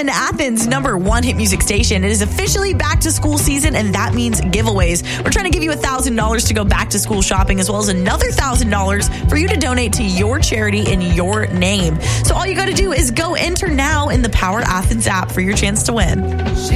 on Athens' #1 hit music station. It is officially back to school season, and that means giveaways. We're trying to give you $1,000 to go back to school shopping, as well as another $1,000 for you to donate to your charity in your name. So all you got to do is go enter now in the Power Athens app for your chance to win.